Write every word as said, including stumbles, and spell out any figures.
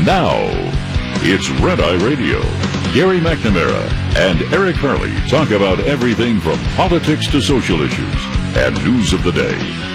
Now, it's Red Eye Radio. Gary McNamara and Eric Harley talk about everything from politics to social issues and news of the day.